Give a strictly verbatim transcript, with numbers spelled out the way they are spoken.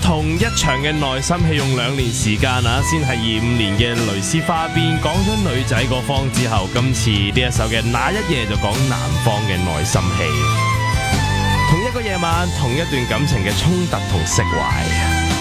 同一場嘅內心戲用兩年時間啊，先係二五年嘅蕾絲花邊講咗女仔嗰方之後，今次呢一首嘅那一夜就講男方嘅內心戲。同一個夜晚，同一段感情嘅衝突同釋懷。